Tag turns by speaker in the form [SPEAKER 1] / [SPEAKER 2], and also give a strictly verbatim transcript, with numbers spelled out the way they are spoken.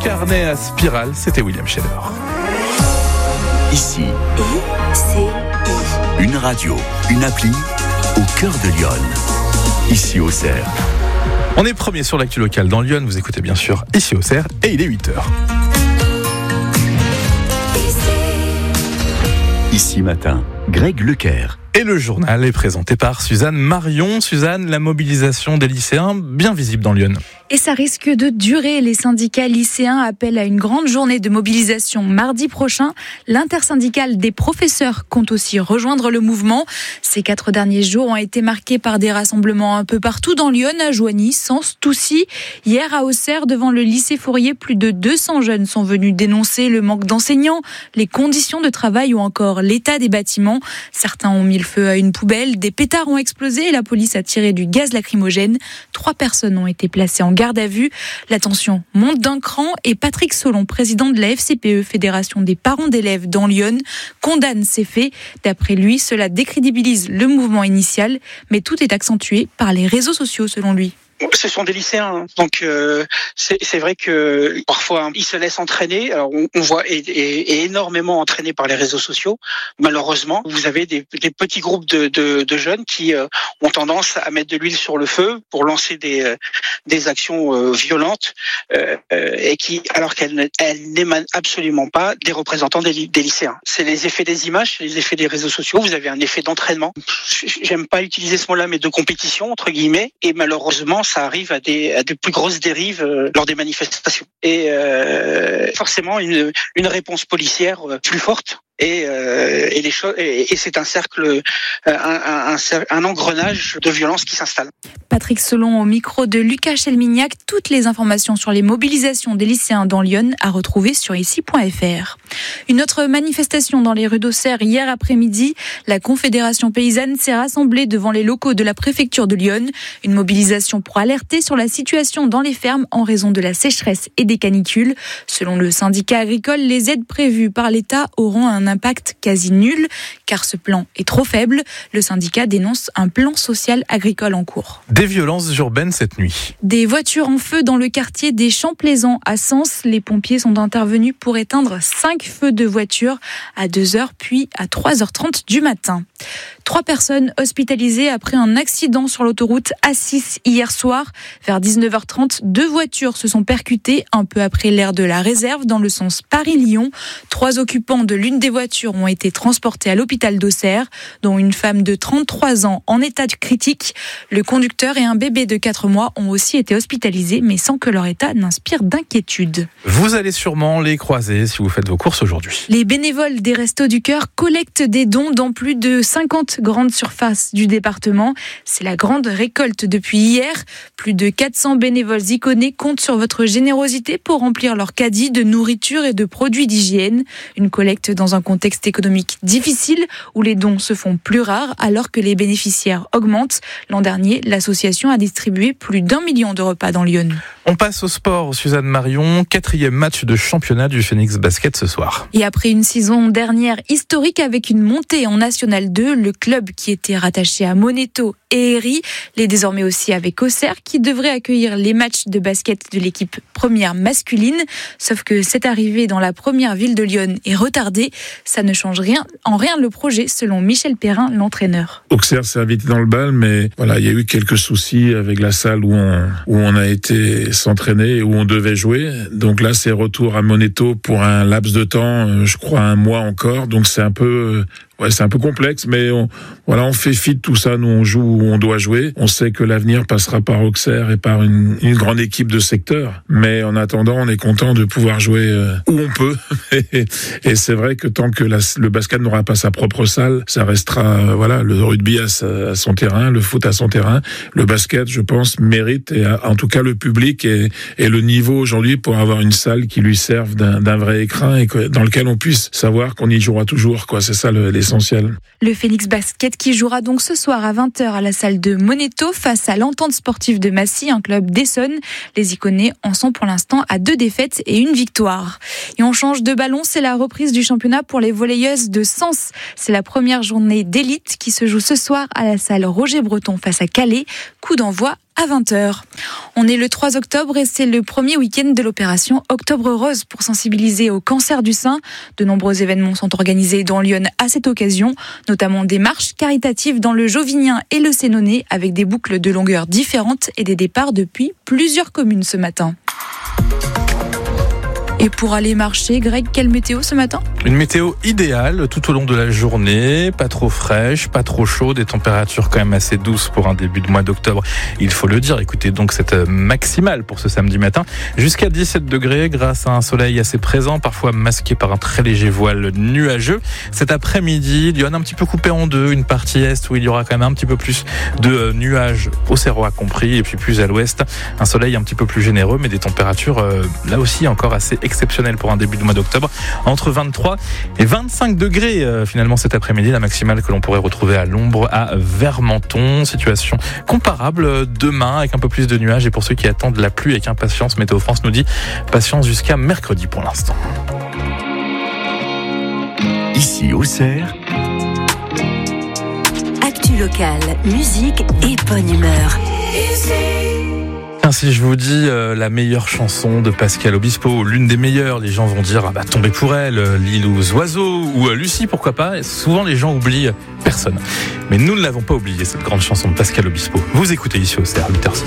[SPEAKER 1] carnet à spirale, c'était William Scheller.
[SPEAKER 2] Ici,
[SPEAKER 3] I C I.
[SPEAKER 2] une radio, une appli au cœur de Lyon. Ici au Cerf.
[SPEAKER 1] On est premier sur l'actu locale dans Lyon, vous écoutez bien sûr Ici au Cerf et il est huit heures.
[SPEAKER 2] Ici matin, Greg Lecaire.
[SPEAKER 1] Et le journal est présenté par Suzanne Marion. Suzanne, la mobilisation des lycéens bien visible dans Lyon.
[SPEAKER 4] Et ça risque de durer. Les syndicats lycéens appellent à une grande journée de mobilisation mardi prochain. L'intersyndicale des professeurs compte aussi rejoindre le mouvement. Ces quatre derniers jours ont été marqués par des rassemblements un peu partout dans Lyon, à Joigny, Sens, Toucy. Hier à Auxerre, devant le lycée Fourier, plus de deux cents jeunes sont venus dénoncer le manque d'enseignants, les conditions de travail ou encore l'état des bâtiments. Certains ont mis le feu à une poubelle, des pétards ont explosé et la police a tiré du gaz lacrymogène. Trois personnes ont été placées en garde à vue. La tension monte d'un cran et Patrick Solon, président de la F C P E, Fédération des parents d'élèves dans Lyon, condamne ces faits. D'après lui, cela décrédibilise le mouvement initial, mais tout est accentué par les réseaux sociaux selon lui.
[SPEAKER 5] Ce sont des lycéens, donc euh, c'est, c'est vrai que parfois ils se laissent entraîner. Alors on, on voit et, et, et énormément entraînés par les réseaux sociaux. Malheureusement, vous avez des, des petits groupes de, de, de jeunes qui euh, ont tendance à mettre de l'huile sur le feu pour lancer des euh, des actions euh, violentes euh, euh, et qui, alors qu'elles elles n'émanent absolument pas des représentants des, des lycéens. C'est les effets des images, c'est les effets des réseaux sociaux. Vous avez un effet d'entraînement. J'aime pas utiliser ce mot-là, mais de compétition entre guillemets. Et malheureusement, ça arrive à des, à des plus grosses dérives euh, lors des manifestations. Et euh, forcément, une, une réponse policière euh, plus forte. Et, euh, et, les cho- et, et c'est un cercle, un, un, un, un engrenage de violence qui s'installe.
[SPEAKER 4] Patrick Solon au micro de Lucas Chelmignac. Toutes les informations sur les mobilisations des lycéens dans Lyon à retrouver sur ici point f r. Une autre manifestation dans les rues d'Auxerre hier après-midi. La Confédération paysanne s'est rassemblée devant les locaux de la préfecture de Lyon. Une mobilisation pour alerter sur la situation dans les fermes en raison de la sécheresse et des canicules. Selon le syndicat agricole, les aides prévues par l'État auront un impact quasi nul, car ce plan est trop faible. Le syndicat dénonce un plan social agricole en cours.
[SPEAKER 1] Des violences urbaines cette nuit.
[SPEAKER 4] Des voitures en feu dans le quartier des Champs-Plaisants à Sens. Les pompiers sont intervenus pour éteindre cinq feux de voitures à deux heures puis à trois heures trente du matin. Trois personnes hospitalisées après un accident sur l'autoroute A six hier soir. Vers dix-neuf heures trente, deux voitures se sont percutées un peu après l'aire de la réserve dans le sens Paris-Lyon. Trois occupants de l'une des voitures ont été transportés à l'hôpital d'Auxerre, dont une femme de trente-trois ans en état critique. Le conducteur et un bébé de quatre mois ont aussi été hospitalisés, mais sans que leur état n'inspire d'inquiétude.
[SPEAKER 1] Vous allez sûrement les croiser si vous faites vos courses aujourd'hui.
[SPEAKER 4] Les bénévoles des Restos du Cœur collectent des dons dans plus de cinquante grandes surfaces du département. C'est la grande récolte depuis hier. Plus de quatre cents bénévoles iconés comptent sur votre générosité pour remplir leur caddie de nourriture et de produits d'hygiène. Une collecte dans un contexte économique difficile où les dons se font plus rares alors que les bénéficiaires augmentent. L'an dernier, l'association a distribué plus d'un million de repas dans Lyon.
[SPEAKER 1] On passe au sport, Suzanne Marion. Quatrième match de championnat du Phoenix Basket ce soir.
[SPEAKER 4] Et après une saison dernière historique avec une montée en National deux, le club qui était rattaché à Moneto et Héry l'est désormais aussi avec Auxerre qui devrait accueillir les matchs de basket de l'équipe première masculine. Sauf que cette arrivée dans la première ville de Lyon est retardée. Ça ne change rien, en rien le projet selon Michel Perrin, l'entraîneur.
[SPEAKER 6] Auxerre s'est invité dans le bal, mais voilà, il y a eu quelques soucis avec la salle où on, où on a été s'entraîner et où on devait jouer. Donc là, c'est retour à Moneto pour un laps de temps, je crois un mois encore. Donc c'est un peu... Ouais, c'est un peu complexe, mais on, voilà, on fait fi de tout ça. Nous, on joue où on doit jouer. On sait que l'avenir passera par Auxerre et par une, une grande équipe de secteur. Mais en attendant, on est content de pouvoir jouer euh, où on peut. et, et c'est vrai que tant que la, le basket n'aura pas sa propre salle, ça restera, euh, voilà, le rugby à, sa, à son terrain, le foot à son terrain. Le basket, je pense, mérite, et en tout cas le public et, et le niveau aujourd'hui pour avoir une salle qui lui serve d'un, d'un vrai écran et que, dans lequel on puisse savoir qu'on y jouera toujours, quoi. C'est ça le, les essentiel.
[SPEAKER 4] Le Phoenix Basket qui jouera donc ce soir à vingt heures à la salle de Moneto face à l'Entente Sportive de Massy, un club d'Essonne. Les Iconais en sont pour l'instant à deux défaites et une victoire. Et on change de ballon, c'est la reprise du championnat pour les volleyeuses de Sens. C'est la première journée d'élite qui se joue ce soir à la salle Roger Breton face à Calais. Coup d'envoi à vingt heures. On est le trois octobre et c'est le premier week-end de l'opération Octobre Rose pour sensibiliser au cancer du sein. De nombreux événements sont organisés dans Lyon à cette occasion, notamment des marches caritatives dans le Jovinien et le Sénonais avec des boucles de longueur différentes et des départs depuis plusieurs communes ce matin. Et pour aller marcher, Greg, quelle météo ce matin ?
[SPEAKER 1] Une météo idéale tout au long de la journée, pas trop fraîche, pas trop chaude, des températures quand même assez douces pour un début de mois d'octobre. Il faut le dire, écoutez donc cette maximale pour ce samedi matin, jusqu'à dix-sept degrés grâce à un soleil assez présent, parfois masqué par un très léger voile nuageux. Cet après-midi, Lyon un petit peu coupé en deux, une partie est où il y aura quand même un petit peu plus de nuages, au Serrois compris, et puis plus à l'ouest, un soleil un petit peu plus généreux, mais des températures euh, là aussi encore assez exceptionnel pour un début de mois d'octobre, entre vingt-trois et vingt-cinq degrés euh, finalement cet après-midi, la maximale que l'on pourrait retrouver à l'ombre à Vermenton, situation comparable demain avec un peu plus de nuages, et pour ceux qui attendent la pluie avec impatience, Météo France nous dit patience jusqu'à mercredi pour l'instant.
[SPEAKER 2] Ici Auxerre,
[SPEAKER 3] Actu locale, musique et bonne humeur.
[SPEAKER 1] Si je vous dis euh, la meilleure chanson de Pascal Obispo, l'une des meilleures, les gens vont dire ah bah tombez pour elle, euh, L'île aux oiseaux ou euh, Lucie, pourquoi pas. Et souvent les gens oublient personne. Mais nous ne l'avons pas oublié, cette grande chanson de Pascal Obispo. Vous écoutez ici Auxerre, huit heures six.